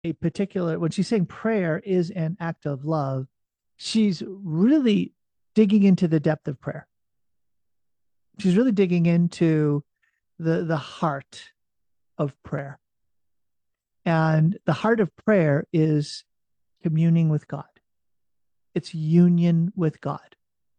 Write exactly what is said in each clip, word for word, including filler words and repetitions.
a particular, when she's saying prayer is an act of love, she's really digging into the depth of prayer. She's really digging into the the heart of prayer. And the heart of prayer is communing with God. It's union with God.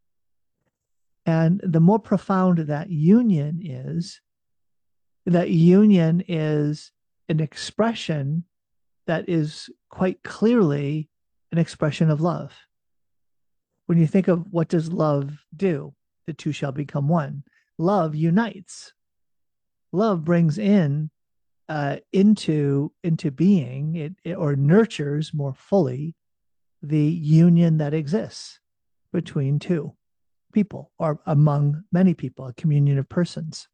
And the more profound that union is, that union is an expression that is quite clearly an expression of love. When you think of what does love do, the two shall become one. Love unites. Love brings in uh, into into being it, it or nurtures more fully the union that exists between two people or among many people, a communion of persons.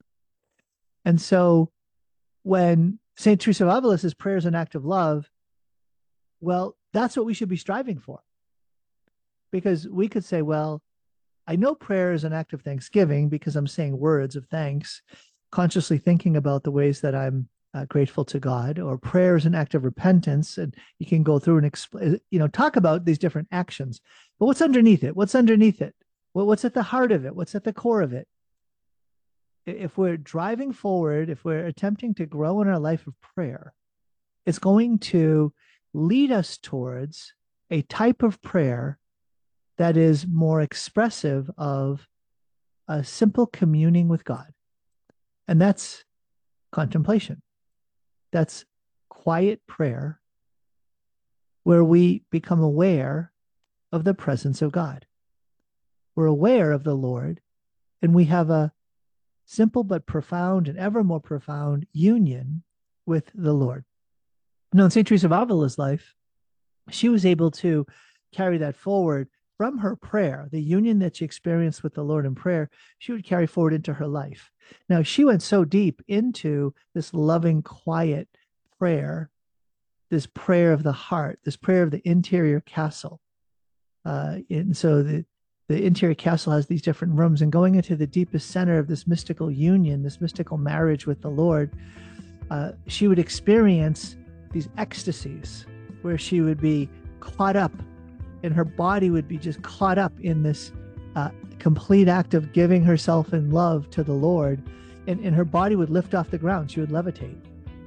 And so when Saint Teresa of Avila says prayer is an act of love, well, that's what we should be striving for. Because we could say, well, I know prayer is an act of thanksgiving because I'm saying words of thanks, consciously thinking about the ways that I'm uh, grateful to God, or prayer is an act of repentance. And you can go through and explain, you know, talk about these different actions. But what's underneath it? What's underneath it? Well, what's at the heart of it? What's at the core of it? If we're driving forward, if we're attempting to grow in our life of prayer, it's going to lead us towards a type of prayer that is more expressive of a simple communing with God. And that's contemplation. That's quiet prayer where we become aware of the presence of God. We're aware of the Lord, and we have a simple but profound and ever more profound union with the Lord. Now, in Saint Teresa of Avila's life, she was able to carry that forward from her prayer, the union that she experienced with the Lord in prayer, she would carry forward into her life. Now, she went so deep into this loving, quiet prayer, this prayer of the heart, this prayer of the interior castle. Uh, and so the, the interior castle has these different rooms, and going into the deepest center of this mystical union, this mystical marriage with the Lord, uh, she would experience these ecstasies where she would be caught up, and her body would be just caught up in this uh, complete act of giving herself in love to the Lord, and, and her body would lift off the ground. She would levitate.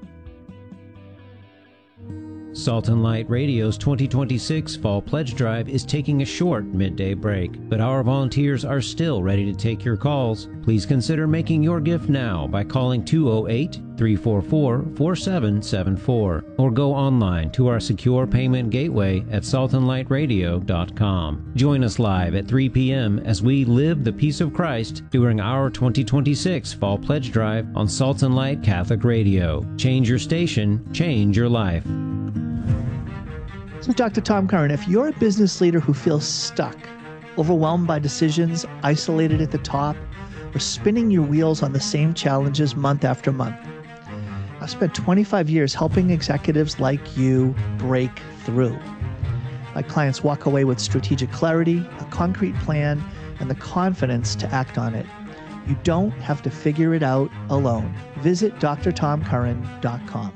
Salt and Light Radio's twenty twenty-six Fall Pledge Drive is taking a short midday break, but our volunteers are still ready to take your calls. Please consider making your gift now by calling two oh eight, three four four, four seven seven four or go online to our secure payment gateway at salt and light radio dot com. Join us live at three p.m. as we live the peace of Christ during our twenty twenty-six Fall Pledge Drive on Salt and Light Catholic Radio. Change your station, change your life. This is Doctor Tom Curran. If you're a business leader who feels stuck, overwhelmed by decisions, isolated at the top, or spinning your wheels on the same challenges month after month, I've spent twenty-five years helping executives like you break through. My clients walk away with strategic clarity, a concrete plan, and the confidence to act on it. You don't have to figure it out alone. Visit d r tom curran dot com.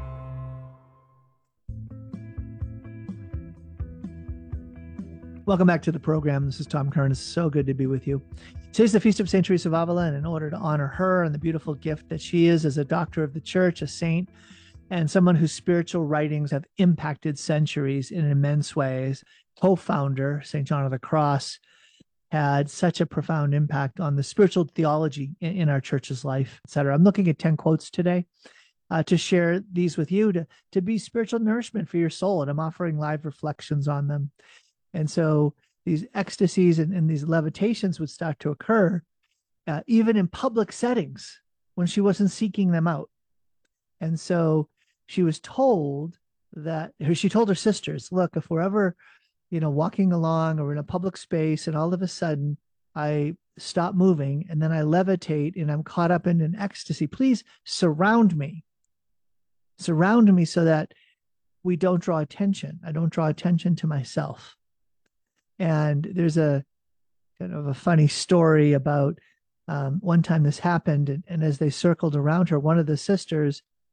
Welcome back to the program. This is Tom Curran. It's so good to be with you. Today's the Feast of Saint Teresa of Avila, and in order to honor her and the beautiful gift that she is as a doctor of the church, a saint, and someone whose spiritual writings have impacted centuries in immense ways, co-founder, Saint John of the Cross, had such a profound impact on the spiritual theology in, in our church's life, et cetera. I'm looking at ten quotes today uh, to share these with you to, to be spiritual nourishment for your soul, and I'm offering live reflections on them. And so these ecstasies and, and these levitations would start to occur uh, even in public settings when she wasn't seeking them out. And so she was told that, she told her sisters, look, if we're ever, you know, walking along or in a public space and all of a sudden I stop moving and then I levitate and I'm caught up in an ecstasy, please surround me. Surround me so that we don't draw attention. I don't draw attention to myself. And there's a kind of a funny story about um, one time this happened, and, and as they circled around her, one of the sisters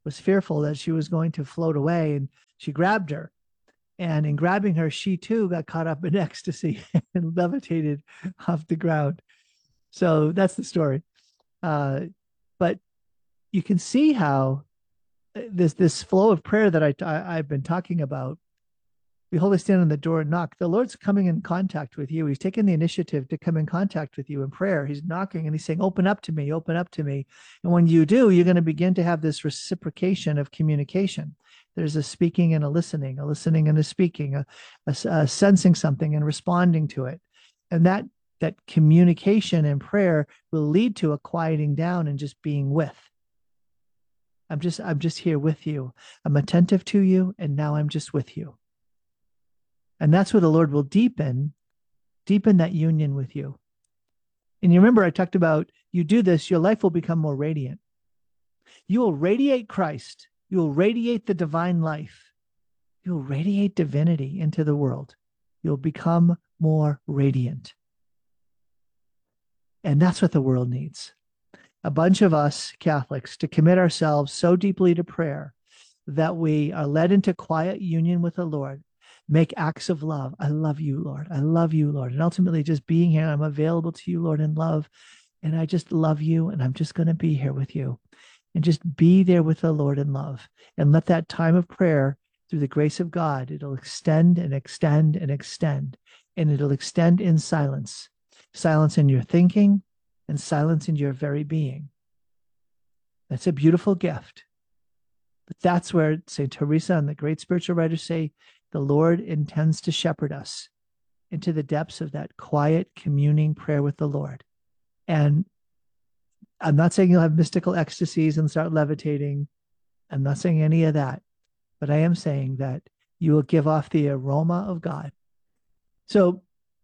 was fearful that she was going to float away, and she grabbed her. And in grabbing her, she too got caught up in ecstasy and levitated off the ground. So that's the story. Uh, but you can see how this this flow of prayer that I, I I've been talking about. Behold, I stand on the door and knock. The Lord's coming in contact with you. He's taking the initiative to come in contact with you in prayer. He's knocking and he's saying, open up to me, open up to me. And when you do, you're going to begin to have this reciprocation of communication. There's a speaking and a listening, a listening and a speaking, a, a, a sensing something and responding to it. And that that communication and prayer will lead to a quieting down and just being with. I'm just, I'm just here with you. I'm attentive to you, and now I'm just with you. And that's where the Lord will deepen, deepen that union with you. And you remember I talked about, you do this, your life will become more radiant. You will radiate Christ. You will radiate the divine life. You will radiate divinity into the world. You'll become more radiant. And that's what the world needs. A bunch of us Catholics to commit ourselves so deeply to prayer that we are led into quiet union with the Lord, make acts of love. I love you, Lord. I love you, Lord. And ultimately just being here, I'm available to you, Lord, in love. And I just love you, and I'm just going to be here with you. And just be there with the Lord in love. And let that time of prayer, through the grace of God, it'll extend and extend and extend. And it'll extend in silence. Silence in your thinking and silence in your very being. That's a beautiful gift. But that's where Saint Teresa and the great spiritual writers say the Lord intends to shepherd us into the depths of that quiet communing prayer with the Lord. And I'm not saying you'll have mystical ecstasies and start levitating. I'm not saying any of that. But I am saying that you will give off the aroma of God. So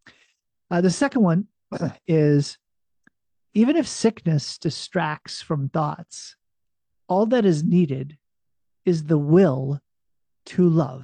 uh, the second one is, even if sickness distracts from thoughts, all that is needed is the will to love.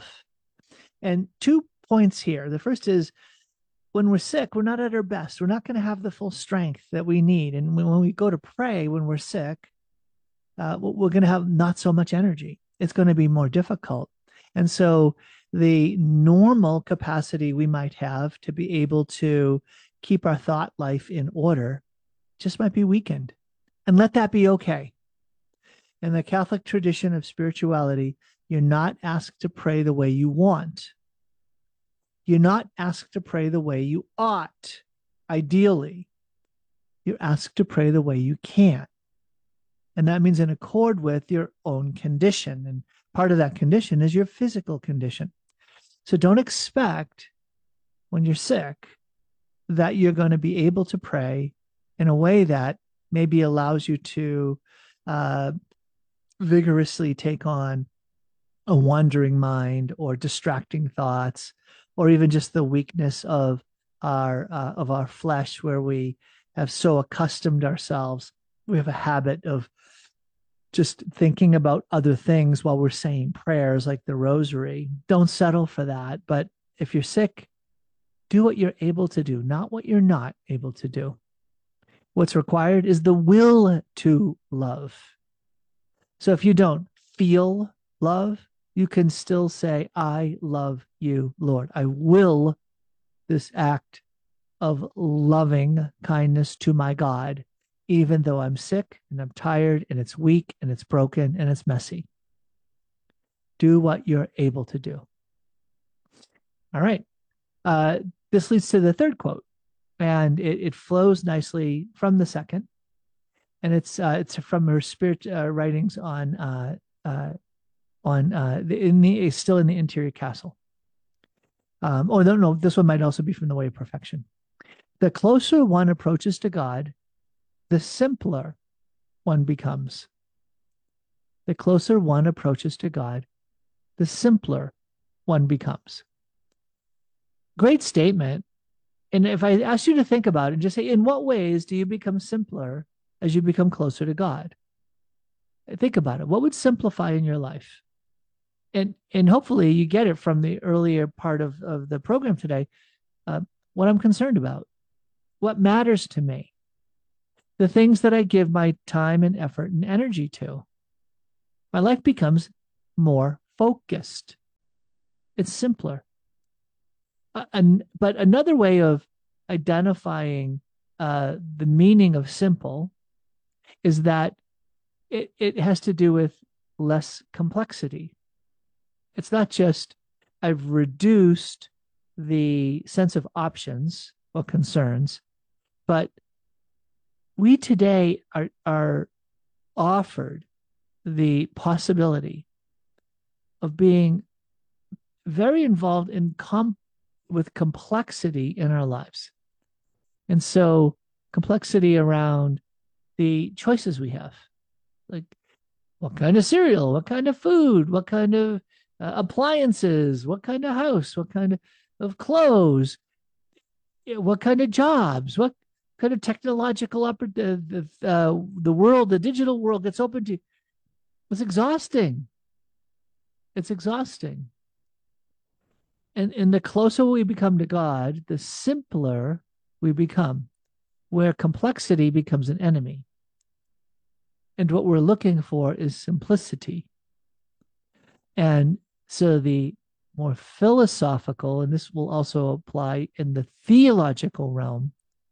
And two points here. The first is, when we're sick, we're not at our best. We're not going to have the full strength that we need. And when we go to pray when we're sick, uh, we're going to have not so much energy. It's going to be more difficult. And so the normal capacity we might have to be able to keep our thought life in order just might be weakened. And let that be okay. In the Catholic tradition of spirituality, you're not asked to pray the way you want. You're not asked to pray the way you ought, ideally. You're asked to pray the way you can. And that means in accord with your own condition. And part of that condition is your physical condition. So don't expect when you're sick that you're going to be able to pray in a way that maybe allows you to uh, vigorously take on a wandering mind or distracting thoughts, or even just the weakness of our uh, of our flesh, where we have so accustomed ourselves. We have a habit of just thinking about other things while we're saying prayers, like the rosary. Don't settle for that. But if you're sick, do what you're able to do, not what you're not able to do. What's required is the will to love. So if you don't feel love, you can still say, I love you, Lord. I will this act of loving kindness to my God, even though I'm sick and I'm tired and it's weak and it's broken and it's messy. Do what you're able to do. All right. Uh, this leads to the third quote, and it, it flows nicely from the second. And it's uh, it's from her spirit uh, writings on uh, uh, on uh, the, in the still in the interior castle. Um, oh no, no, this one might also be from the Way of Perfection. The closer one approaches to God, the simpler one becomes. The closer one approaches to God, the simpler one becomes. Great statement. And if I ask you to think about it and just say, in what ways do you become simpler as you become closer to God? Think about it. What would simplify in your life? And and hopefully you get it from the earlier part of, of the program today. Uh, what I'm concerned about, what matters to me, the things that I give my time and effort and energy to. My life becomes more focused. It's simpler. Uh, and, but another way of identifying uh, the meaning of simple is that it, it has to do with less complexity. It's not just I've reduced the sense of options or concerns, but we today are, are offered the possibility of being very involved in com- with complexity in our lives. And so complexity around the choices we have, like what kind of cereal, what kind of food, what kind of uh, appliances, what kind of house, what kind of, of clothes, what kind of jobs, what kind of technological oppor- uh, uh, the world, the digital world gets open to. It's exhausting. It's exhausting. And, and the closer we become to God, the simpler we become, where complexity becomes an enemy. And what we're looking for is simplicity. And so the more philosophical, and this will also apply in the theological realm,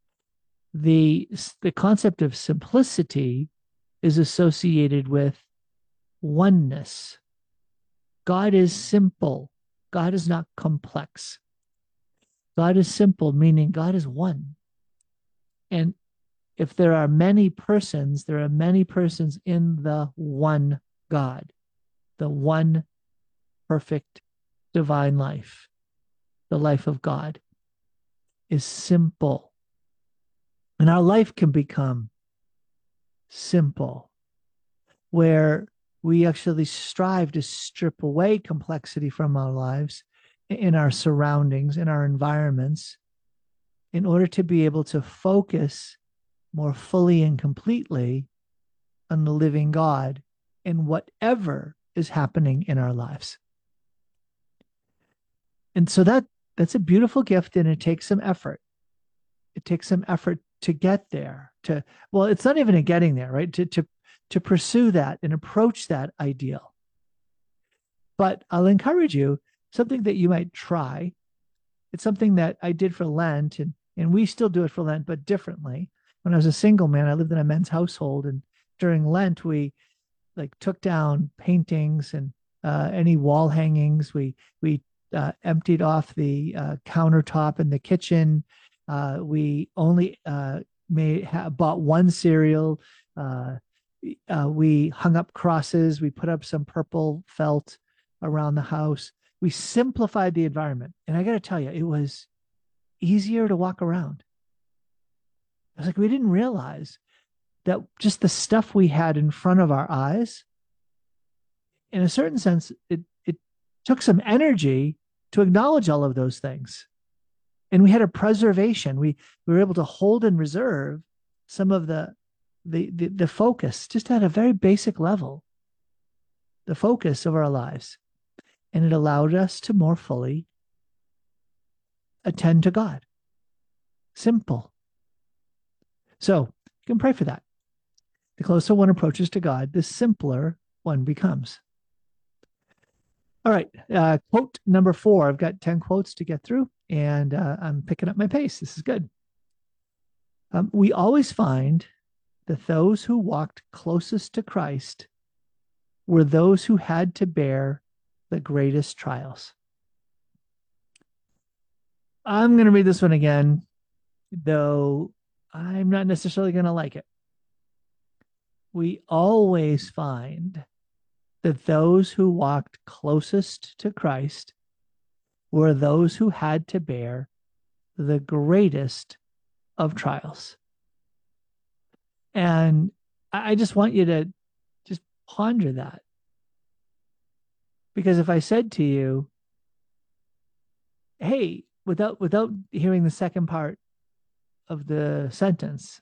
the, the concept of simplicity is associated with oneness. God is simple. God is not complex. God is simple, meaning God is one. And if there are many persons, there are many persons in the one God, the one perfect divine life. The life of God is simple. And our life can become simple, where we actually strive to strip away complexity from our lives, in our surroundings, in our environments, in order to be able to focus more fully and completely on the living God in whatever is happening in our lives. And so that that's a beautiful gift, and it takes some effort. It takes some effort to get there. To well, it's not even a getting there, right? To to to pursue that and approach that ideal. But I'll encourage you, something that you might try. It's something that I did for Lent, and and we still do it for Lent, but differently. When I was a single man, I lived in a men's household, and during Lent, we like took down paintings and uh, any wall hangings. We we uh, emptied off the uh, countertop in the kitchen. Uh, we only uh, made ha- bought one cereal. Uh, uh, we hung up crosses. We put up some purple felt around the house. We simplified the environment, and I got to tell you, it was easier to walk around. I was like, we didn't realize that just the stuff we had in front of our eyes, in a certain sense, it it took some energy to acknowledge all of those things. And we had a preservation. We, we were able to hold and reserve some of the, the the the focus just at a very basic level, the focus of our lives. And it allowed us to more fully attend to God. Simple. So you can pray for that. The closer one approaches to God, the simpler one becomes. All right. Uh, quote number four. I've got ten quotes to get through, and uh, I'm picking up my pace. This is good. Um, we always find that those who walked closest to Christ were those who had to bear the greatest trials. I'm going to read this one again, though I'm not necessarily going to like it. We always find that those who walked closest to Christ were those who had to bear the greatest of trials. And I just want you to just ponder that. Because if I said to you, hey, without without hearing the second part of the sentence,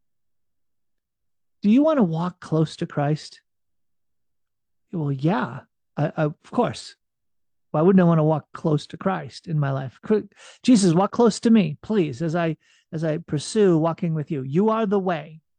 do you want to walk close to Christ? Well, yeah, I, I, of course. Why wouldn't I want to walk close to Christ in my life? Jesus, walk close to me, please, as I as I pursue walking with you. You are the way.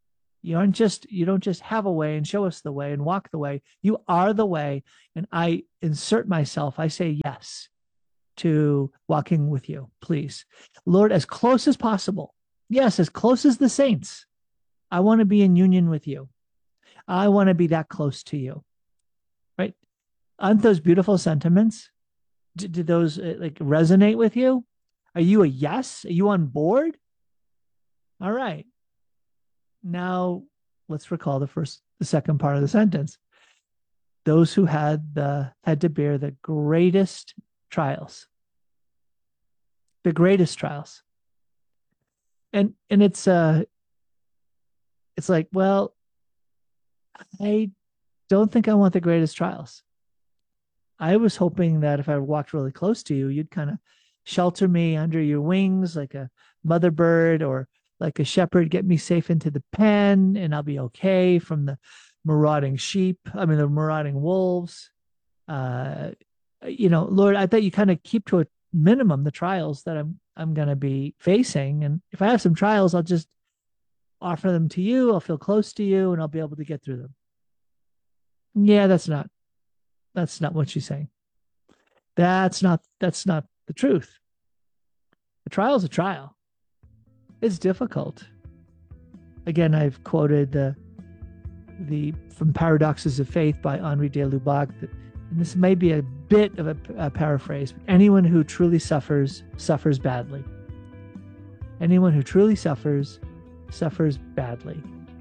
You aren't just, you don't just have a way and show us the way and walk the way. You are the way. And I insert myself. I say yes to walking with you, please. Lord, as close as possible. Yes, as close as the saints. I want to be in union with you. I want to be that close to you. Right? Aren't those beautiful sentiments? Do, do those uh, like resonate with you? Are you a yes? Are you on board? All right. Now let's recall the first, the second part of the sentence. Those who had the had to bear the greatest trials. The greatest trials. And and it's uh it's like, well, I don't think I want the greatest trials. I was hoping that if I walked really close to you, you'd kind of shelter me under your wings like a mother bird, or like a shepherd, get me safe into the pen, and I'll be okay from the marauding sheep. I mean, the marauding wolves. Uh, you know, Lord, I thought you kind of keep to a minimum the trials that I'm I'm going to be facing, and if I have some trials, I'll just offer them to you. I'll feel close to you, and I'll be able to get through them. Yeah, that's not that's not what she's saying. That's not that's not the truth. The trial's a trial. It's difficult. Again, I've quoted the the from Paradoxes of Faith by Henri de Lubac, and this may be a bit of a, a paraphrase. But anyone who truly suffers suffers badly. Anyone who truly suffers suffers badly.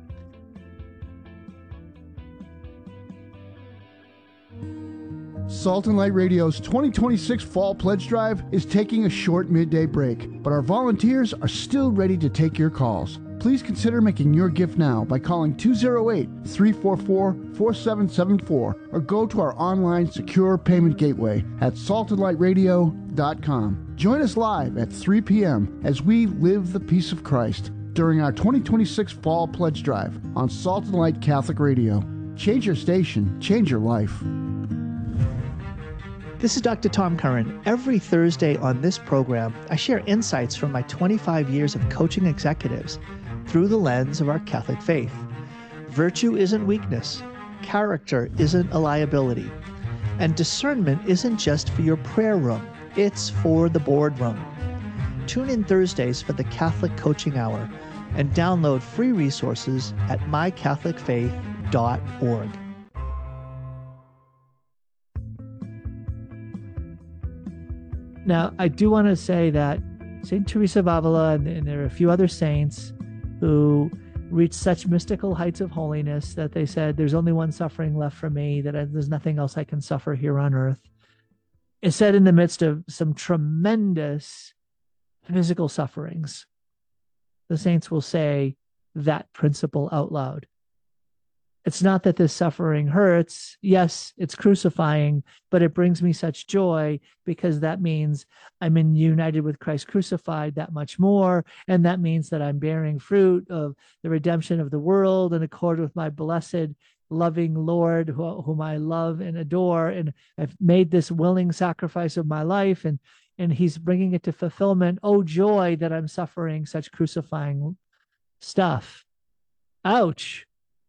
Salt and Light Radio's twenty twenty-six Fall Pledge Drive is taking a short midday break, but our volunteers are still ready to take your calls. Please consider making your gift now by calling two oh eight, three four four, four seven seven four or go to our online secure payment gateway at salt and light radio dot com. Join us live at three p.m. as we live the peace of Christ during our twenty twenty-six Fall Pledge Drive on Salt and Light Catholic Radio. Change your station, change your life. This is Doctor Tom Curran. Every Thursday on this program, I share insights from my twenty-five years of coaching executives through the lens of our Catholic faith. Virtue isn't weakness. Character isn't a liability. And discernment isn't just for your prayer room. It's for the boardroom. Tune in Thursdays for the Catholic Coaching Hour and download free resources at my catholic faith dot org. Now, I do want to say that Saint Teresa of Avila, and, and there are a few other saints who reached such mystical heights of holiness that they said, there's only one suffering left for me, that I, there's nothing else I can suffer here on earth. It's said in the midst of some tremendous physical sufferings. The saints will say that principle out loud. It's not that this suffering hurts. Yes, it's crucifying, but it brings me such joy because that means I'm in united with Christ crucified that much more. And that means that I'm bearing fruit of the redemption of the world in accord with my blessed, loving Lord, who, whom I love and adore. And I've made this willing sacrifice of my life, and, and he's bringing it to fulfillment. Oh, joy that I'm suffering such crucifying stuff. Ouch.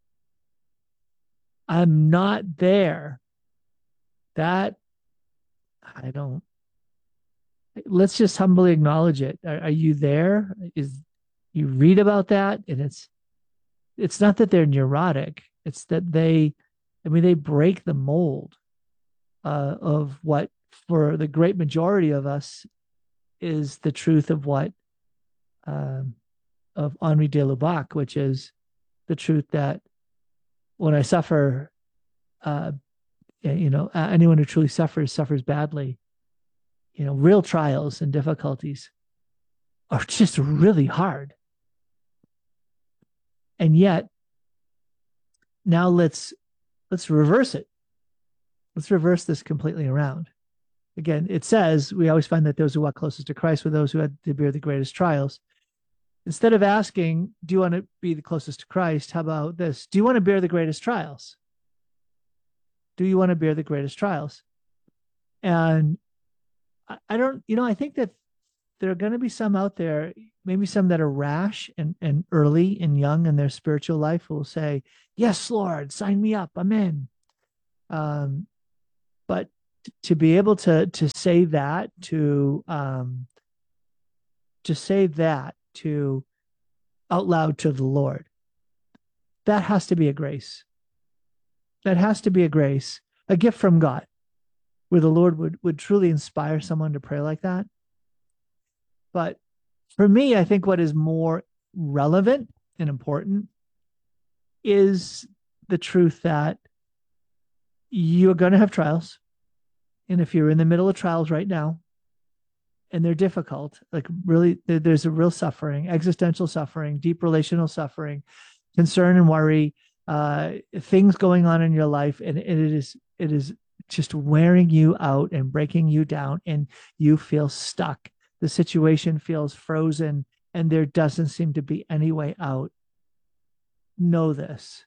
I'm not there. That, I don't, let's just humbly acknowledge it. Are, are you there? Is, you read about that, and it's, it's not that they're neurotic. It's that they, I mean, they break the mold uh, of what, for the great majority of us, is the truth of what, um, of Henri de Lubac, which is the truth that when I suffer, uh, you know, anyone who truly suffers, suffers badly. You know, real trials and difficulties are just really hard. And yet, now let's let's reverse it. Let's reverse this completely around. Again, it says, we always find that those who walk closest to Christ were those who had to bear the greatest trials. Instead of asking, do you want to be the closest to Christ? How about this? Do you want to bear the greatest trials? Do you want to bear the greatest trials? And I, I don't, you know, I think that there are going to be some out there, maybe some that are rash and, and early and young in their spiritual life who will say, yes, Lord, sign me up. I'm in. Um, but to be able to, to say that, to, um, to say that to out loud to the Lord, that has to be a grace. That has to be a grace, a gift from God, where the Lord would, would truly inspire someone to pray like that. But for me, I think what is more relevant and important is the truth that you're going to have trials. And if you're in the middle of trials right now, and they're difficult, like really, there's a real suffering, existential suffering, deep relational suffering, concern and worry, uh, things going on in your life, and, and it is it is just wearing you out and breaking you down, and you feel stuck. The situation feels frozen, and there doesn't seem to be any way out. Know this: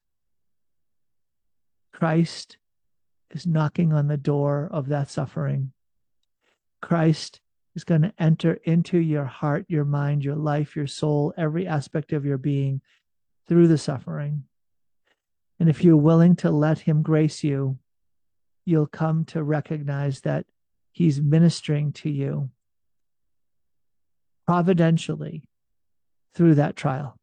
Christ is knocking on the door of that suffering. Christ is going to enter into your heart, your mind, your life, your soul, every aspect of your being through the suffering. And if you're willing to let him grace you, you'll come to recognize that he's ministering to you providentially through that trial.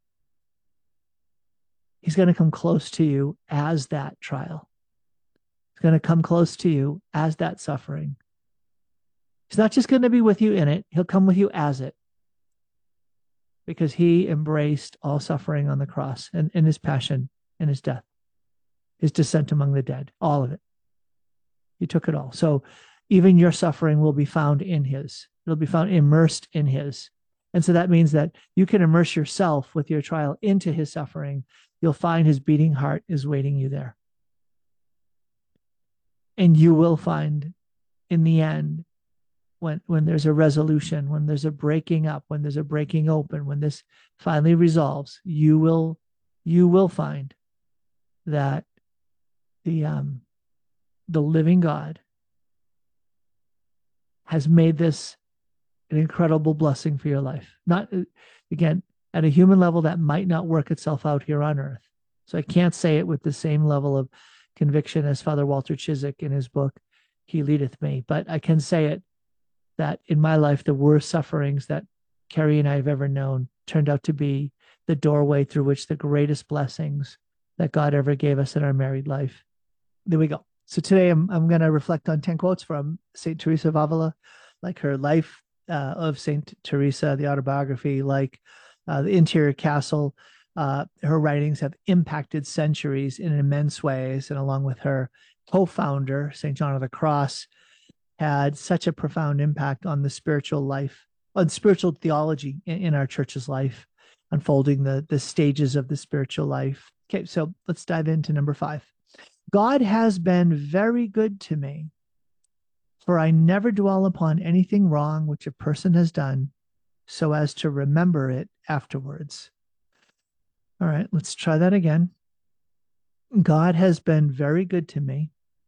He's going to come close to you as that trial. He's going to come close to you as that suffering. He's not just going to be with you in it. He'll come with you as it. Because he embraced all suffering on the cross, and in his passion and his death, his descent among the dead, all of it. He took it all. So even your suffering will be found in his. It'll be found immersed in his. And so that means that you can immerse yourself with your trial into his suffering. You'll find his beating heart is waiting you there. And you will find in the end, when, when there's a resolution, when there's a breaking up, when there's a breaking open, when this finally resolves, you will, you will find that the, um, the living God has made this an incredible blessing for your life. Not, again, at a human level, that might not work itself out here on earth. So I can't say it with the same level of conviction as Father Walter Chiswick in his book, He Leadeth Me. But I can say it that in my life, the worst sufferings that Carrie and I have ever known turned out to be the doorway through which the greatest blessings that God ever gave us in our married life. There we go. So today I'm, I'm going to reflect on ten quotes from Saint Teresa of Avila, like her life uh, of Saint Teresa, the autobiography, like uh, The Interior Castle. Uh, her writings have impacted centuries in immense ways. And along with her co-founder, Saint John of the Cross, had such a profound impact on the spiritual life, on spiritual theology in, in our church's life, unfolding the, the stages of the spiritual life. Okay, so let's dive into number five. God has been very good to me, for I never dwell upon anything wrong which a person has done, so as to remember it afterwards. All right, let's try that again. God has been very good to me,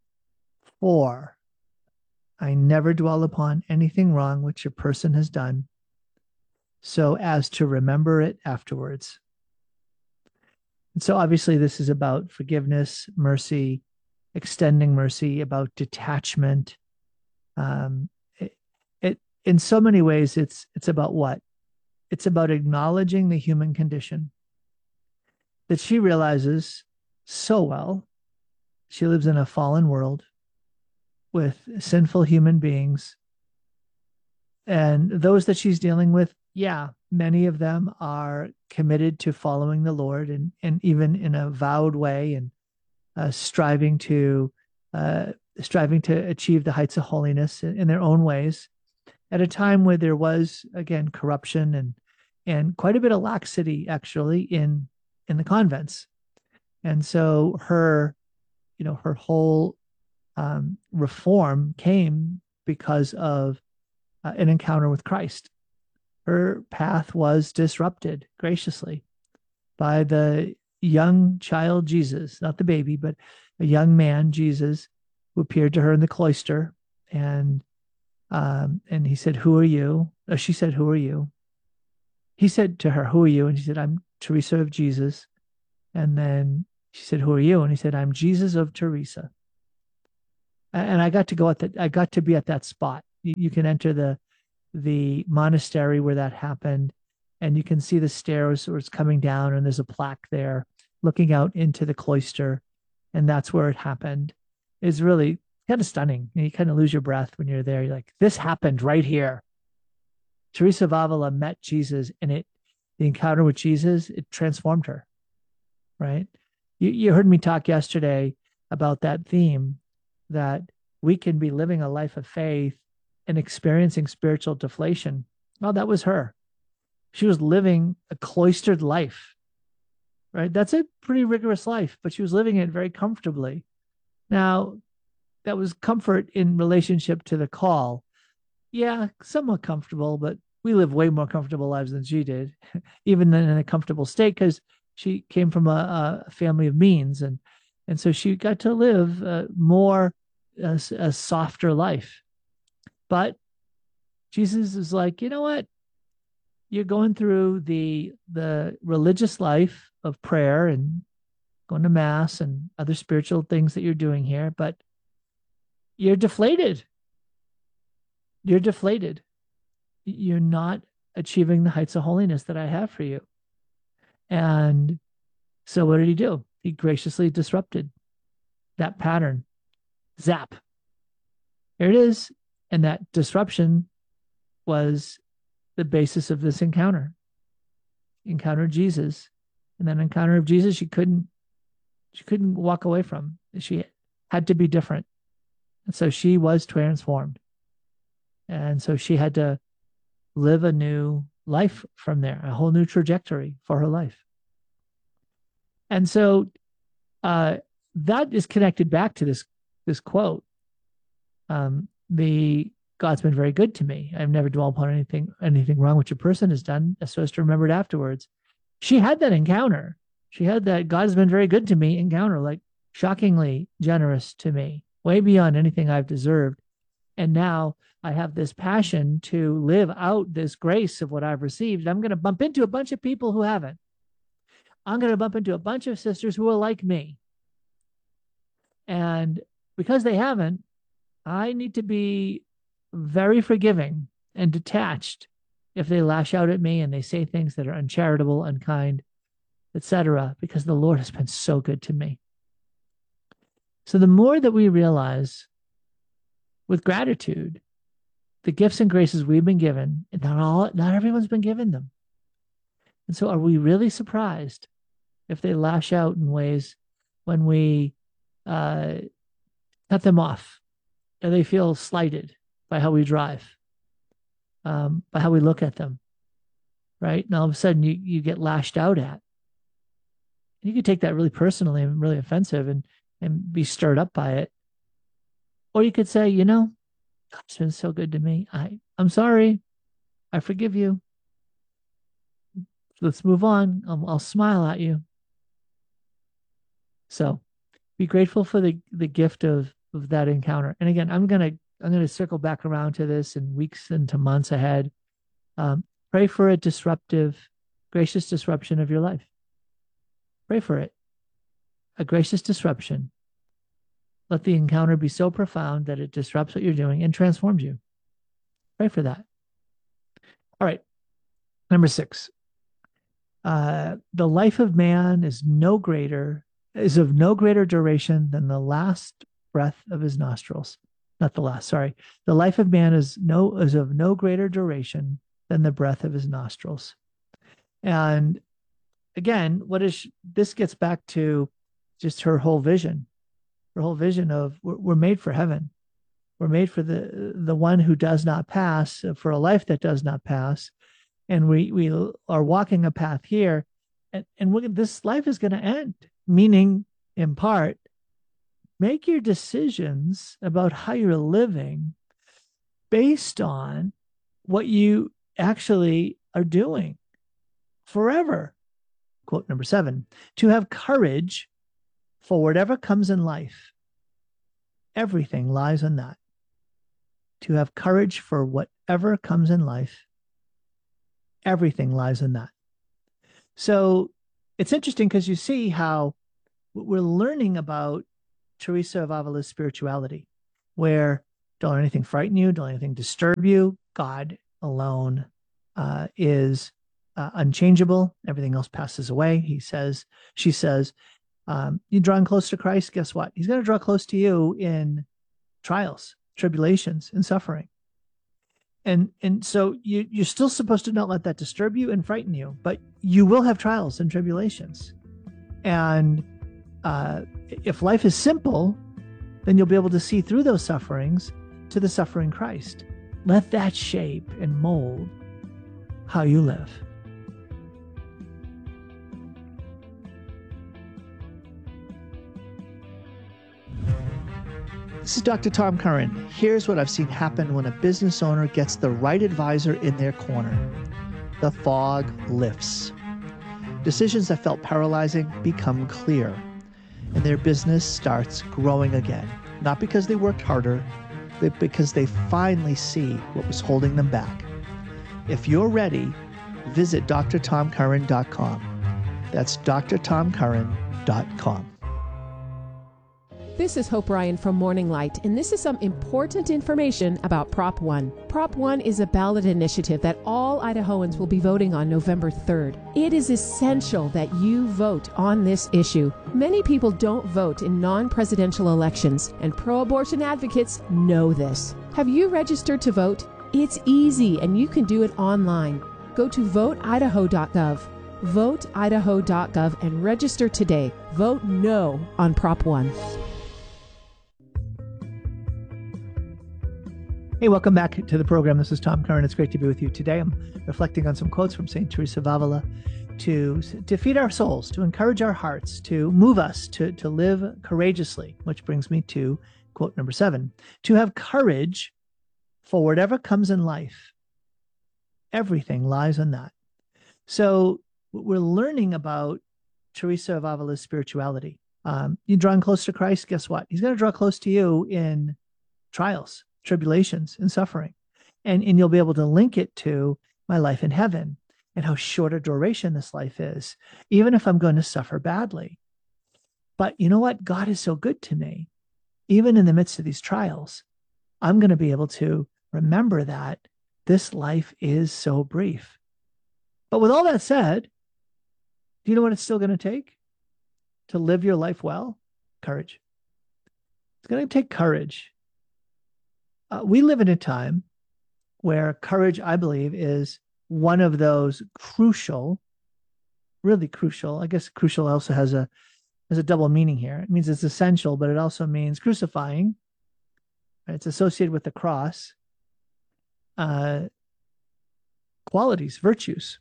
for I never dwell upon anything wrong which a person has done, so as to remember it afterwards. And so obviously this is about forgiveness, mercy, extending mercy, about detachment. Um, it, it in so many ways, it's it's about what? It's about acknowledging the human condition that she realizes so well. She lives in a fallen world with sinful human beings. And those that she's dealing with, yeah, many of them are committed to following the Lord, and, and even in a vowed way, and uh, striving to uh, striving to achieve the heights of holiness in, in their own ways, at a time where there was, again, corruption and and quite a bit of laxity actually in in the convents. And so her, you know, her whole um, reform came because of uh, an encounter with Christ. Her path was disrupted graciously by the young child Jesus, not the baby, but a young man, Jesus, who appeared to her in the cloister and Um, and he said, "Who are you?" Or she said, "Who are you?" He said to her, "Who are you?" And she said, "I'm Teresa of Jesus." And then she said, "Who are you?" And he said, "I'm Jesus of Teresa." And I got to go at that. I got to be at that spot. You, you can enter the the monastery where that happened, and you can see the stairs where it's coming down, and there's a plaque there looking out into the cloister, and that's where it happened. It's really kind of stunning. You kind of lose your breath when you're there. You're like, this happened right here. Teresa of Avila met Jesus, and it the encounter with Jesus, it transformed her. Right? You you heard me talk yesterday about that theme that we can be living a life of faith and experiencing spiritual deflation. Well, that was her. She was living a cloistered life, right? That's a pretty rigorous life, but she was living it very comfortably. Now, that was comfort in relationship to the call. Yeah, somewhat comfortable, but we live way more comfortable lives than she did, even in a comfortable state, because she came from a, a family of means, and and so she got to live uh, more a, a softer life. But Jesus is like, you know what? You're going through the the religious life of prayer and going to mass and other spiritual things that you're doing here, but you're deflated. You're deflated. You're not achieving the heights of holiness that I have for you. And so what did he do? He graciously disrupted that pattern. Zap. Here it is. And that disruption was the basis of this encounter. Encountered Jesus. And then encounter of Jesus, she couldn't, she couldn't walk away from. She had to be different. And so she was transformed. And so she had to live a new life from there, a whole new trajectory for her life. And so uh, that is connected back to this this quote. Um, the God's been very good to me. I've never dwelled upon anything anything wrong which a person has done, so as to remember it afterwards. She had that encounter. She had that God has been very good to me encounter, like shockingly generous to me, way beyond anything I've deserved. And now I have this passion to live out this grace of what I've received. I'm going to bump into a bunch of people who haven't. I'm going to bump into a bunch of sisters who are like me. And because they haven't, I need to be very forgiving and detached if they lash out at me and they say things that are uncharitable, unkind, et cetera, because the Lord has been so good to me. So the more that we realize with gratitude the gifts and graces we've been given, and not all, not everyone's been given them. And so are we really surprised if they lash out in ways when we uh, cut them off, or they feel slighted by how we drive, um, by how we look at them, right? And all of a sudden you, you get lashed out at. You could take that really personally and really offensive and, and be stirred up by it. Or you could say, you know, God's been so good to me. I, I'm sorry. I forgive you. Let's move on. I'll, I'll smile at you. So be grateful for the, the gift of, of that encounter. And again, I'm going to, I'm going to circle back around to this in weeks and to months ahead. Um, pray for a disruptive, gracious disruption of your life. Pray for it. A gracious disruption. Let the encounter be so profound that it disrupts what you're doing and transforms you. Pray for that. All right. Number six. Uh, the life of man is no greater, is of no greater duration than the last breath of his nostrils. Not the last, sorry. The life of man is no is of no greater duration than the breath of his nostrils. And again, what is this gets back to just her whole vision. Her whole vision of we're, we're made for heaven. We're made for the the one who does not pass, for a life that does not pass. And we we are walking a path here, and, and we, this life is going to end, meaning in part, make your decisions about how you're living based on what you actually are doing forever. Quote number seven, to have courage for whatever comes in life. Everything lies in that. to have courage for whatever comes in life. Everything lies in that. So it's interesting because you see how we're learning about Teresa of Avila's spirituality, where don't let anything frighten you, don't let anything disturb you. God alone uh, is uh, unchangeable. Everything else passes away. He says, she says, um, you're drawing close to Christ. Guess what? He's going to draw close to you in trials, tribulations, and suffering. And and so you, you're still supposed to not let that disturb you and frighten you, but you will have trials and tribulations. And uh, if life is simple, then you'll be able to see through those sufferings to the suffering Christ. Let that shape and mold how you live. This is Doctor Tom Curran. Here's what I've seen happen when a business owner gets the right advisor in their corner. The fog lifts. Decisions that felt paralyzing become clear, and their business starts growing again. Not because they worked harder, but because they finally see what was holding them back. If you're ready, visit D R tom curran dot com. That's D R tom curran dot com. This is Hope Ryan from Morning Light, and this is some important information about Prop one. Prop one is a ballot initiative that all Idahoans will be voting on November third. It is essential that you vote on this issue. Many people don't vote in non-presidential elections, and pro-abortion advocates know this. Have you registered to vote? It's easy, and you can do it online. Go to vote idaho dot gov. vote idaho dot gov and register today. Vote no on Prop one. Hey, welcome back to the program. This is Tom Curran. It's great to be with you today. I'm reflecting on some quotes from Saint Teresa of Avila to, to feed our souls, to encourage our hearts, to move us to, to live courageously, which brings me to quote number seven. To have courage for whatever comes in life. Everything lies in that. So we're learning about Teresa of Avila's spirituality. Um, you're drawing close to Christ. Guess what? He's going to draw close to you in trials, tribulations, and suffering. And, and you'll be able to link it to my life in heaven and how short a duration this life is, even if I'm going to suffer badly. But you know what? God is so good to me. Even in the midst of these trials, I'm going to be able to remember that this life is so brief. But with all that said, do you know what it's still going to take to live your life well? Courage. It's going to take courage. Uh, we live in a time where courage, I believe, is one of those crucial, really crucial. I guess crucial also has a has a double meaning here. It means it's essential, but it also means crucifying. It's associated with the cross. Uh, qualities, virtues.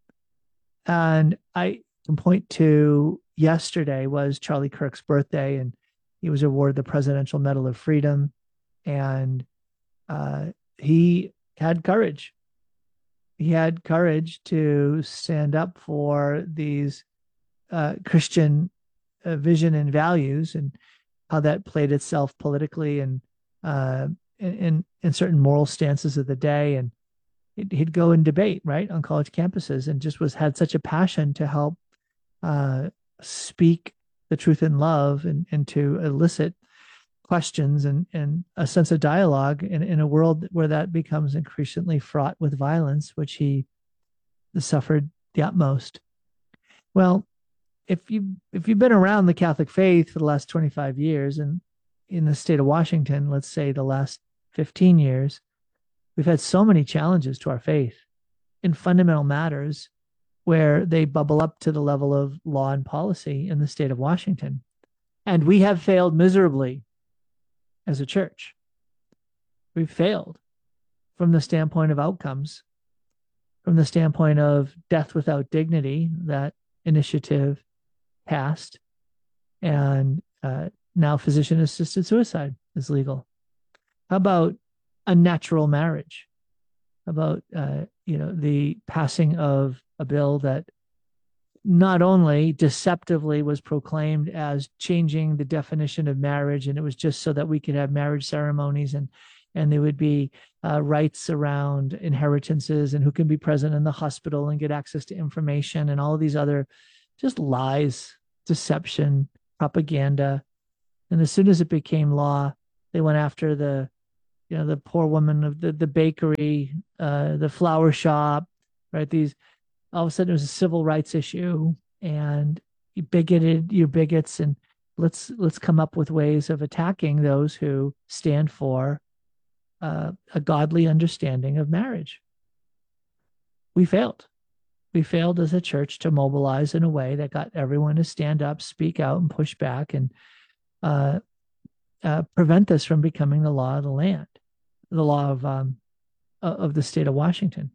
And I can point to yesterday was Charlie Kirk's birthday, and he was awarded the Presidential Medal of Freedom. And uh, he had courage. He had courage to stand up for these uh, Christian uh, vision and values, and how that played itself politically and uh, in in certain moral stances of the day. And he'd go and debate right on college campuses, and just was had such a passion to help uh, speak the truth in love, and, and to elicit questions and, and a sense of dialogue in, in a world where that becomes increasingly fraught with violence, which he suffered the utmost. Well, if you if you've been around the Catholic faith for the last twenty-five years, and in the state of Washington, let's say the last fifteen years, we've had so many challenges to our faith in fundamental matters where they bubble up to the level of law and policy in the state of Washington. And we have failed miserably as a church. We've failed from the standpoint of outcomes, from the standpoint of death without dignity, that initiative passed, and uh, now physician-assisted suicide is legal. How about unnatural marriage? How about uh, you know the passing of a bill that not only deceptively was proclaimed as changing the definition of marriage, and it was just so that we could have marriage ceremonies and and there would be uh, rights around inheritances and who can be present in the hospital and get access to information and all of these other just lies, deception, propaganda. And as soon as it became law, they went after the, you know, the poor woman of the, the bakery, uh, the flower shop, right? These, all of a sudden it was a civil rights issue, and you bigoted, you bigots, and let's, let's come up with ways of attacking those who stand for uh, a godly understanding of marriage. We failed. We failed as a church to mobilize in a way that got everyone to stand up, speak out, and push back, and uh, uh, prevent this from becoming the law of the land, the law of um, of the state of Washington.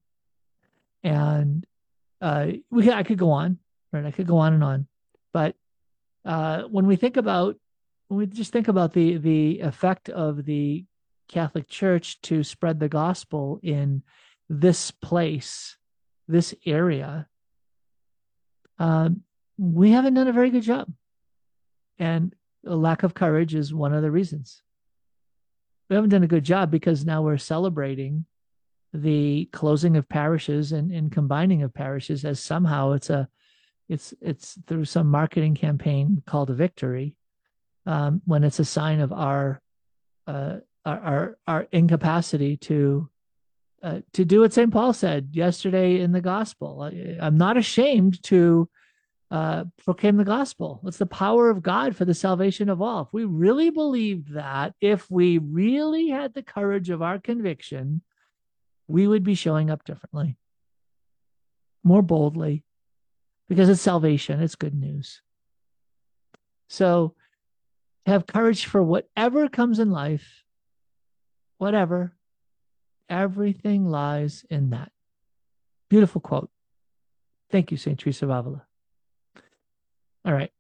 And uh, we, I could go on, right? I could go on and on, but uh, when we think about, when we just think about the the effect of the Catholic Church to spread the gospel in this place, this area, um, we haven't done a very good job. And a lack of courage is one of the reasons. We haven't done a good job because now we're celebrating the closing of parishes and, and combining of parishes as somehow it's a, it's, it's through some marketing campaign called a victory, um, when it's a sign of our, uh, our, our, our incapacity to Uh, to do what Saint Paul said yesterday in the gospel. I, I'm not ashamed to uh, proclaim the gospel. It's the power of God for the salvation of all. If we really believed that, if we really had the courage of our conviction, we would be showing up differently, more boldly, because it's salvation. It's good news. So have courage for whatever comes in life, whatever. Everything lies in that. Beautiful quote. Thank you, Saint Teresa of Avila. All right.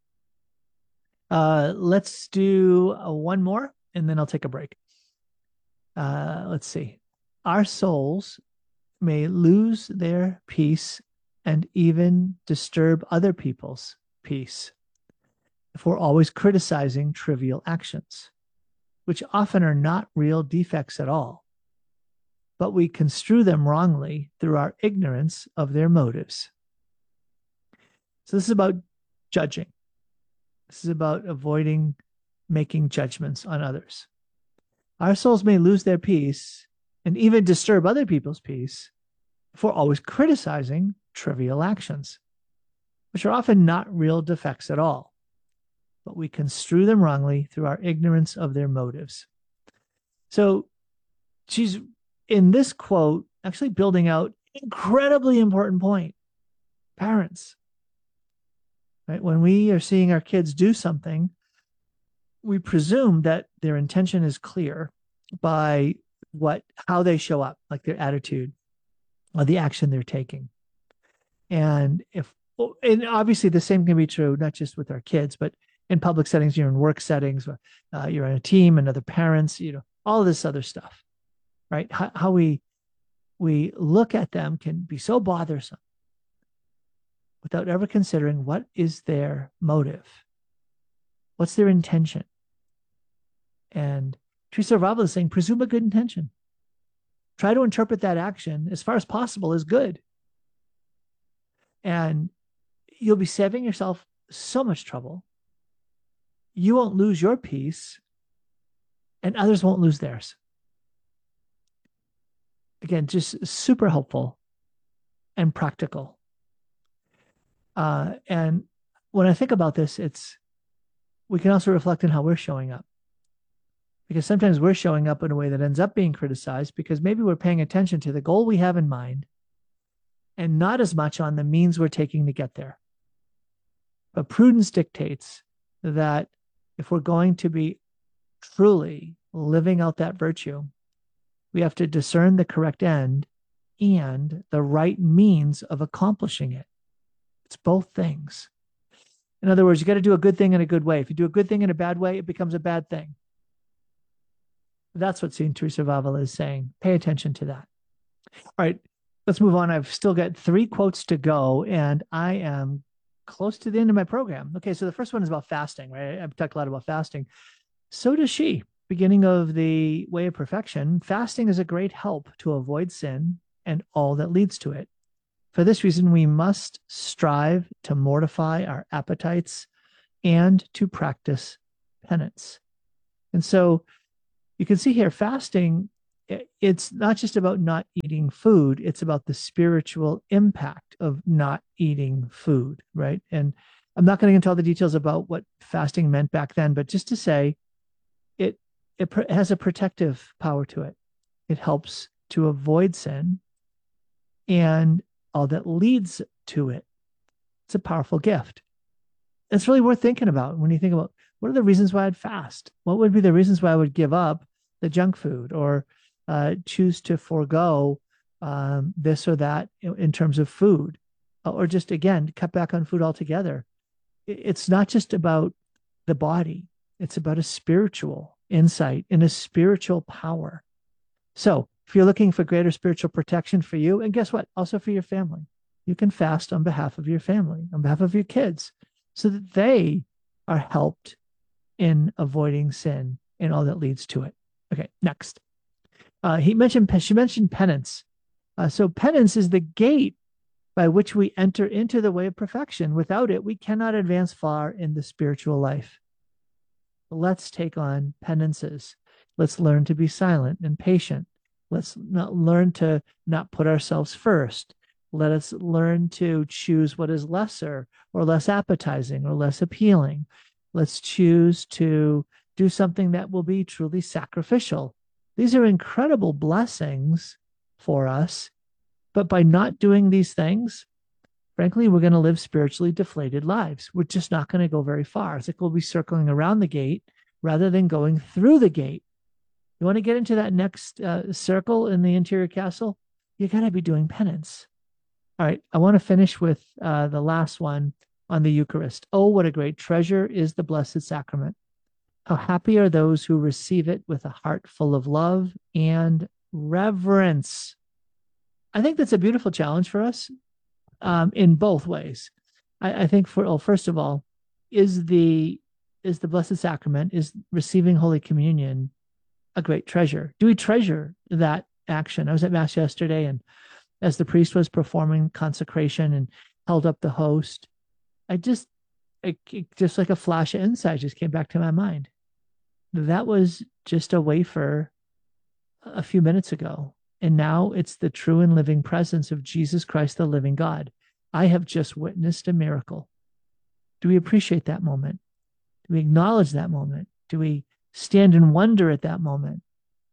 Uh, let's do uh, one more, and then I'll take a break. Uh, let's see. Our souls may lose their peace and even disturb other people's peace if we're always criticizing trivial actions, which often are not real defects at all, but we construe them wrongly through our ignorance of their motives. So this is about judging. This is about avoiding making judgments on others. Our souls may lose their peace and even disturb other people's peace if we're always criticizing trivial actions, which are often not real defects at all, but we construe them wrongly through our ignorance of their motives. So she's, in this quote, actually building out incredibly important point. Parents, right? When we are seeing our kids do something, we presume that their intention is clear by what, how they show up, like their attitude or the action they're taking. And if, and obviously the same can be true, not just with our kids, but in public settings, you're in work settings, uh, you're in a team and other parents, you know, all this other stuff. Right? How, how we we look at them can be so bothersome without ever considering what is their motive, what's their intention. And Teresa of Avila is saying, presume a good intention. Try to interpret that action as far as possible as good, and you'll be saving yourself so much trouble. You won't lose your peace, and others won't lose theirs. Again, just super helpful and practical. Uh, and when I think about this, it's, we can also reflect on how we're showing up. Because sometimes we're showing up in a way that ends up being criticized because maybe we're paying attention to the goal we have in mind and not as much on the means we're taking to get there. But prudence dictates that if we're going to be truly living out that virtue, we have to discern the correct end and the right means of accomplishing it. It's both things. In other words, you got to do a good thing in a good way. If you do a good thing in a bad way, it becomes a bad thing. That's what Saint Teresa of Avila is saying. Pay attention to that. All right, let's move on. I've still got three quotes to go, and I am close to the end of my program. Okay, so the first one is about fasting, right? I've talked a lot about fasting. So does she. beginning of the way of perfection, fasting is a great help to avoid sin and all that leads to it. For this reason, we must strive to mortify our appetites and to practice penance. And so you can see here, fasting, it's not just about not eating food, it's about the spiritual impact of not eating food, right? And I'm not going to get into all the details about what fasting meant back then, but just to say, it it has a protective power to it. It helps to avoid sin and all that leads to it. It's a powerful gift. It's really worth thinking about when you think about what are the reasons why I'd fast? What would be the reasons why I would give up the junk food or uh, choose to forego um, this or that in, in terms of food, or just, again, cut back on food altogether? It's not just about the body. It's about a spiritual insight and a spiritual power. So if you're looking for greater spiritual protection for you, and guess what? Also for your family, you can fast on behalf of your family, on behalf of your kids, so that they are helped in avoiding sin and all that leads to it. Okay, next. Uh, he mentioned, she mentioned penance. Uh, so penance is the gate by which we enter into the way of perfection. Without it, we cannot advance far in the spiritual life. Let's take on penances. Let's learn to be silent and patient. Let's not learn to not put ourselves first. Let us learn to choose what is lesser or less appetizing or less appealing. Let's choose to do something that will be truly sacrificial. These are incredible blessings for us, but by not doing these things, frankly, we're going to live spiritually deflated lives. We're just not going to go very far. It's like we'll be circling around the gate rather than going through the gate. You want to get into that next uh, circle in the interior castle? You got to be doing penance. All right, I want to finish with uh, the last one on the Eucharist. Oh, what a great treasure is the Blessed Sacrament. How happy are those who receive it with a heart full of love and reverence. I think that's a beautiful challenge for us um, in both ways. I, I think for, oh, first of all, is the is the Blessed Sacrament, is receiving Holy Communion a great treasure? Do we treasure that action? I was at Mass yesterday, and as the priest was performing consecration and held up the host, I just, it, it, just like a flash of insight just came back to my mind. That was just a wafer a few minutes ago. And now it's the true and living presence of Jesus Christ, the living God. I have just witnessed a miracle. Do we appreciate that moment? Do we acknowledge that moment? Do we stand in wonder at that moment?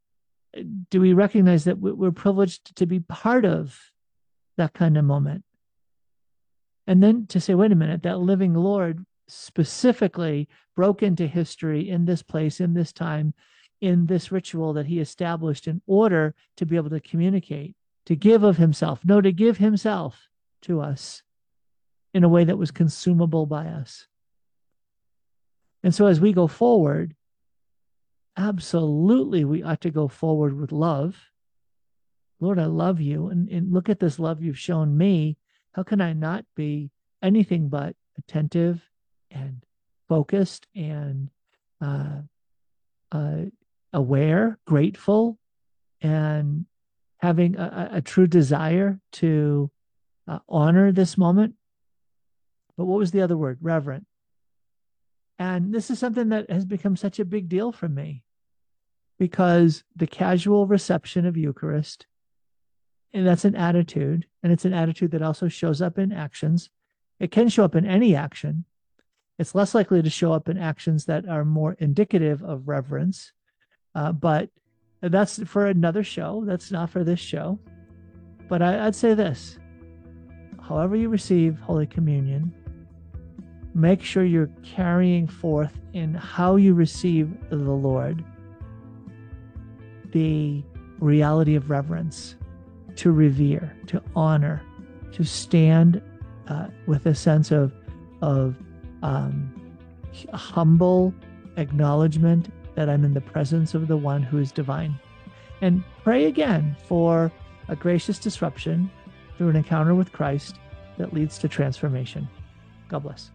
Do we recognize that we're privileged to be part of that kind of moment? And then to say, wait a minute, that living Lord specifically broke into history in this place, in this time, in this ritual that he established in order to be able to communicate, to give of himself, no, to give himself to us in a way that was consumable by us. And so as we go forward, absolutely, we ought to go forward with love. Lord, I love you. And, and look at this love you've shown me. How can I not be anything but attentive and focused and uh, uh, aware, grateful, and having a, a true desire to uh, honor this moment? But what was the other word? Reverent. And this is something that has become such a big deal for me, because the casual reception of Eucharist, and that's an attitude, and it's an attitude that also shows up in actions. It can show up in any action. It's less likely to show up in actions that are more indicative of reverence, uh, but that's for another show. That's not for this show. But I, I'd say this: however you receive Holy Communion, make sure you're carrying forth in how you receive the Lord the reality of reverence, to revere, to honor, to stand uh, with a sense of, of um, humble acknowledgement that I'm in the presence of the one who is divine. And pray again for a gracious disruption through an encounter with Christ that leads to transformation. God bless.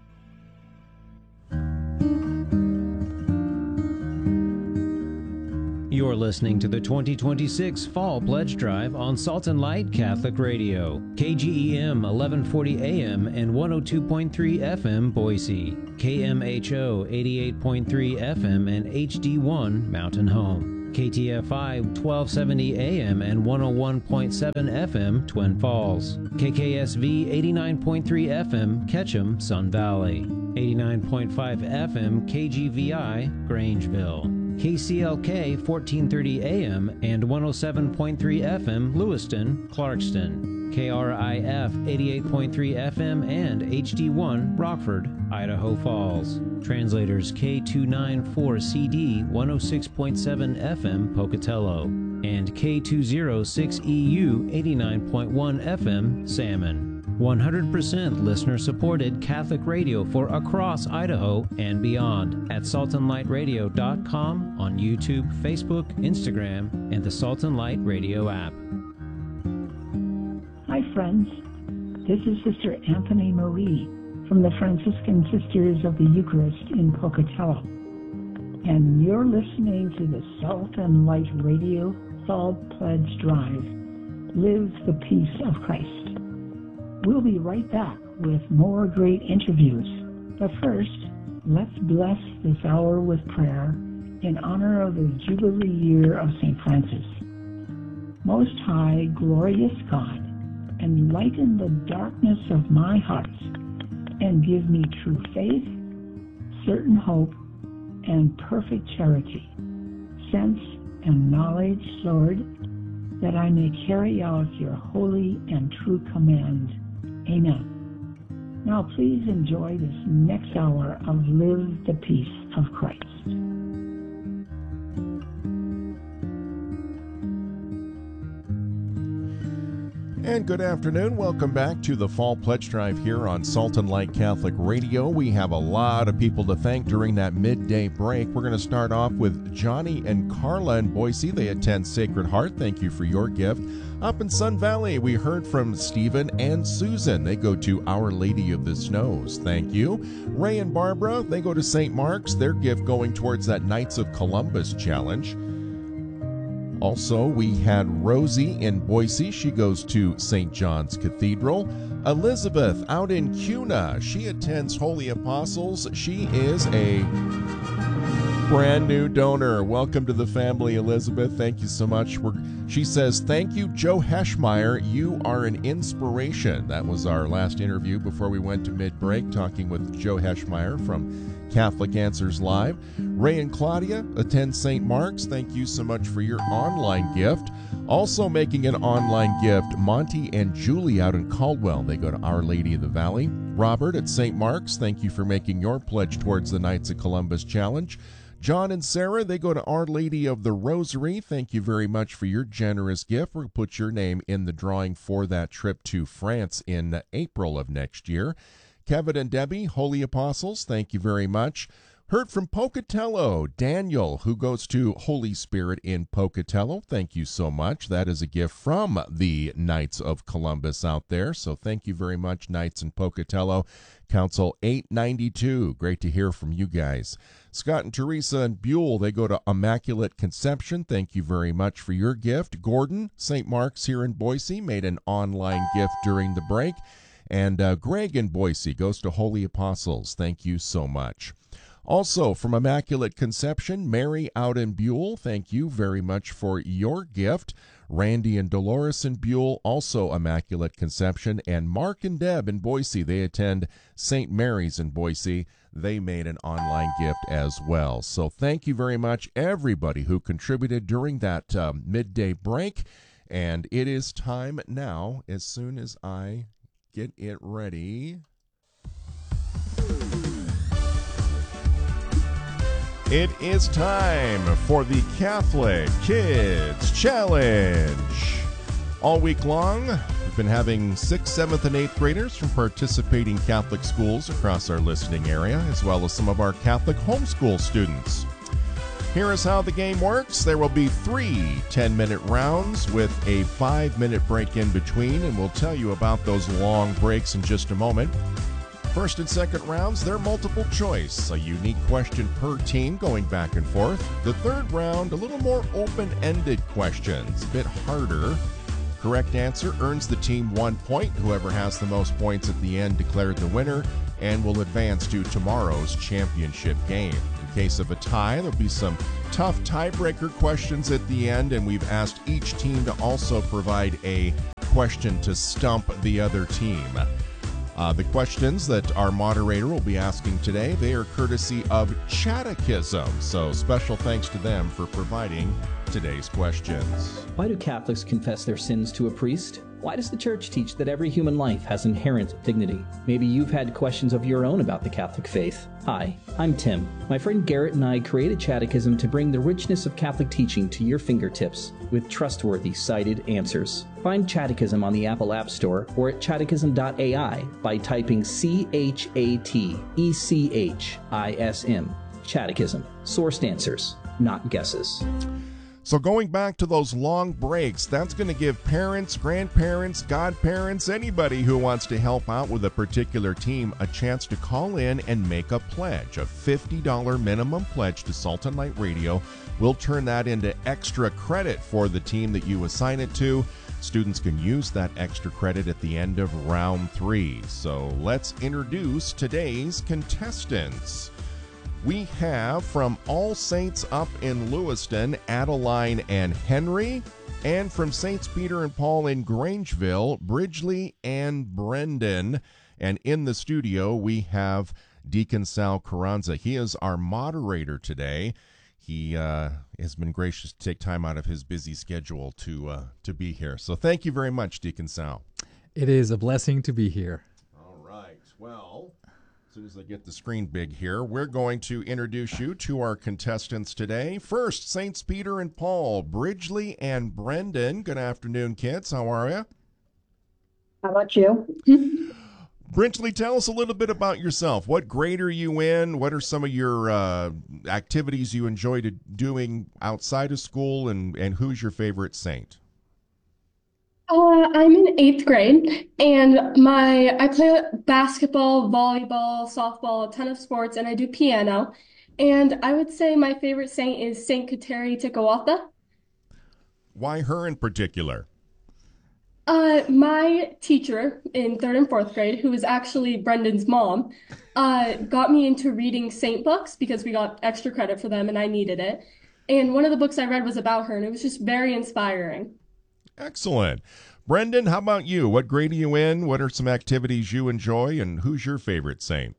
You're listening to the twenty twenty-six Fall Pledge Drive on Salt and Light Catholic Radio, K G E M eleven forty A M and one oh two point three F M Boise, K M H O eighty-eight point three F M and H D one Mountain Home, K T F I twelve seventy A M and one oh one point seven F M Twin Falls, K K S V eighty-nine point three F M Ketchum, Sun Valley, eighty-nine point five F M K G V I Grangeville, K C L K fourteen thirty A M and one oh seven point three F M Lewiston, Clarkston, K R I F eighty-eight point three F M and H D one Rockford, Idaho Falls. Translators K two ninety-four C D one oh six point seven F M Pocatello and K two oh six E U eighty-nine point one F M Salmon. one hundred percent listener-supported Catholic radio for across Idaho and beyond at salt and light radio dot com, on YouTube, Facebook, Instagram, and the Salt and Light Radio app. Hi, friends. This is Sister Anthony Marie from the Franciscan Sisters of the Eucharist in Pocatello. And you're listening to the Salt and Light Radio Fall Pledge Drive. Live the peace of Christ. We'll be right back with more great interviews. But first, let's bless this hour with prayer in honor of the Jubilee year of Saint Francis. Most High, glorious God, enlighten the darkness of my heart and give me true faith, certain hope, and perfect charity, sense and knowledge, Lord, that I may carry out your holy and true command. Amen. Now please enjoy this next hour of Live the Peace of Christ. And good afternoon. Welcome back to the Fall Pledge Drive here on Salt and Light Catholic Radio. We have a lot of people to thank during that midday break. We're going to start off with Johnny and Carla in Boise. They attend Sacred Heart. Thank you for your gift. Up in Sun Valley, we heard from Stephen and Susan. They go to Our Lady of the Snows. Thank you. Ray and Barbara, they go to Saint Mark's. Their gift going towards that Knights of Columbus challenge. Also, we had Rosie in Boise. She goes to Saint John's Cathedral. Elizabeth out in Cuna. She attends Holy Apostles. She is a brand new donor. Welcome to the family, Elizabeth. Thank you so much. We're, she says, thank you, Joe Heschmeyer. You are an inspiration. That was our last interview before we went to mid-break, talking with Joe Heschmeyer from Catholic Answers Live. Ray and Claudia attend Saint Mark's. Thank you so much for your online gift. Also making an online gift, Monty and Julie out in Caldwell. They go to Our Lady of the Valley. Robert at Saint Mark's, thank you for making your pledge towards the Knights of Columbus Challenge. John and Sarah, they go to Our Lady of the Rosary. Thank you very much for your generous gift. We'll put your name in the drawing for that trip to France in April of next year. Kevin and Debbie, Holy Apostles, thank you very much. Heard from Pocatello, Daniel, who goes to Holy Spirit in Pocatello. Thank you so much. That is a gift from the Knights of Columbus out there. So thank you very much, Knights in Pocatello. Council eight ninety-two. Great to hear from you guys. Scott and Teresa and Buell, they go to Immaculate Conception. Thank you very much for your gift. Gordon, Saint Mark's here in Boise, made an online gift during the break. And uh, Greg in Boise goes to Holy Apostles. Thank you so much. Also, from Immaculate Conception, Mary out in Buell, thank you very much for your gift. Randy and Dolores in Buell, also Immaculate Conception. And Mark and Deb in Boise, they attend Saint Mary's in Boise. They made an online gift as well. So thank you very much, everybody who contributed during that um, midday break. And it is time now, as soon as I get it ready. It is time for the Catholic Kids Challenge. All week long, we've been having sixth, seventh, and eighth graders from participating Catholic schools across our listening area, as well as some of our Catholic homeschool students. Here is how the game works. There will be three ten-minute rounds with a five-minute break in between, and we'll tell you about those long breaks in just a moment. First and second rounds, they're multiple choice, a unique question per team going back and forth. The third round, a little more open-ended questions, a bit harder. Correct answer earns the team one point. Whoever has the most points at the end declared the winner and will advance to tomorrow's championship game. In case of a tie, there'll be some tough tiebreaker questions at the end, and we've asked each team to also provide a question to stump the other team. Uh, the questions that our moderator will be asking today, they are courtesy of Catechism. So special thanks to them for providing today's questions. Why do Catholics confess their sins to a priest? Why does the Church teach that every human life has inherent dignity? Maybe you've had questions of your own about the Catholic faith. Hi, I'm Tim. My friend Garrett and I created Catechism to bring the richness of Catholic teaching to your fingertips with trustworthy, cited answers. Find Catechism on the Apple App Store or at catechism dot A I by typing C H A T E C H I S M. Catechism. Sourced answers, not guesses. So going back to those long breaks, that's going to give parents, grandparents, godparents, anybody who wants to help out with a particular team a chance to call in and make a pledge, a fifty dollars minimum pledge to Salt and Light Radio. We'll turn that into extra credit for the team that you assign it to. Students can use that extra credit at the end of round three. So let's introduce today's contestants. We have from All Saints up in Lewiston, Adeline and Henry, and from Saints Peter and Paul in Grangeville, Bridgley and Brendan. And in the studio, we have Deacon Sal Carranza. He is our moderator today. He uh, has been gracious to take time out of his busy schedule to uh, to be here. So thank you very much, Deacon Sal. It is a blessing to be here. All right. Well, as soon as I get the screen big here, we're going to introduce you to our contestants today. First, Saints Peter and Paul, Bridgley and Brendan. Good afternoon, kids. How are you? How about you? Bridgley, tell us a little bit about yourself. What grade are you in? What are some of your uh, activities you enjoy to, doing outside of school, and, and who's your favorite saint? Uh, I'm in eighth grade, and my I play basketball, volleyball, softball, a ton of sports, and I do piano. And I would say my favorite saint is Saint Kateri Tekakwitha. Why her in particular? Uh, my teacher in third and fourth grade, who was actually Brendan's mom, uh, got me into reading saint books because we got extra credit for them and I needed it. And one of the books I read was about her, and it was just very inspiring. Excellent. Brendan, how about you? What grade are you in? What are some activities you enjoy, and who's your favorite saint?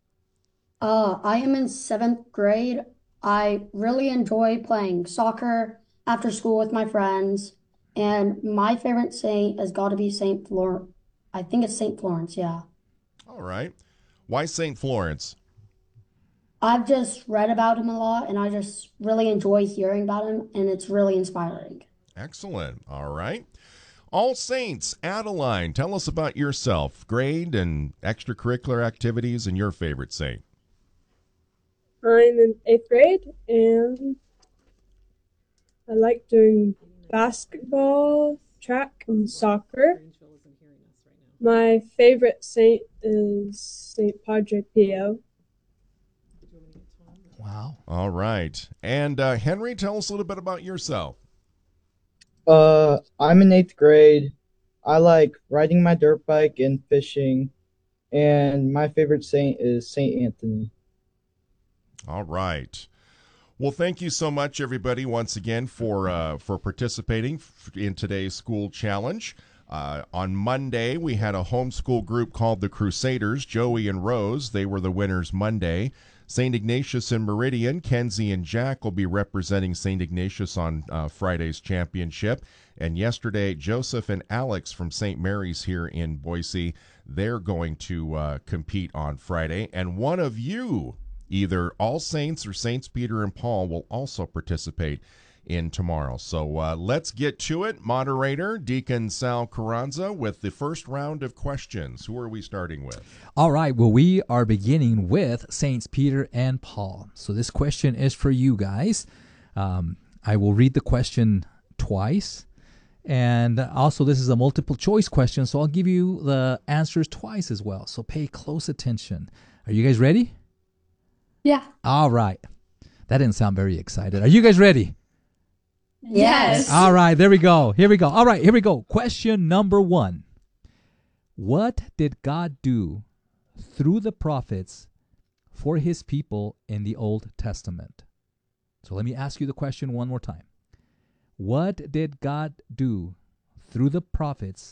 Uh, I am in seventh grade. I really enjoy playing soccer after school with my friends. And my favorite saint has got to be Saint Florence. I think it's Saint Florence, yeah. All right. Why Saint Florence? I've just read about him a lot, and I just really enjoy hearing about him, and it's really inspiring. Excellent. All right. All Saints, Adeline, tell us about yourself, grade and extracurricular activities, and your favorite saint. I'm in eighth grade, and I like doing basketball, track, and soccer. My favorite saint is Saint Padre Pio. Wow. All right. And uh, Henry, tell us a little bit about yourself. Uh, I'm in eighth grade. I like riding my dirt bike and fishing. And my favorite saint is Saint Anthony. All right. Well, thank you so much, everybody, once again for uh, for participating in today's school challenge. Uh, on Monday, we had a homeschool group called the Crusaders, Joey and Rose. They were the winners Monday. Saint Ignatius and Meridian, Kenzie and Jack will be representing Saint Ignatius on uh, Friday's championship. And yesterday, Joseph and Alex from Saint Mary's here in Boise, they're going to uh, compete on Friday. And one of you, either All Saints or Saints Peter and Paul, will also participate in tomorrow. So uh, let's get to it. Moderator, Deacon Sal Carranza, with the first round of questions. Who are we starting with? All right. Well, we are beginning with Saints Peter and Paul. So this question is for you guys. Um, I will read the question twice, And also, this is a multiple choice question, so I'll give you the answers twice as well. So pay close attention. Are you guys ready? Yeah. All right. That didn't sound very excited. Are you guys ready? Yes. All right, there we go. Here we go. All right, here we go. Question number one. What did God do through the prophets for his people in the Old Testament? So let me ask you the question one more time. What did God do through the prophets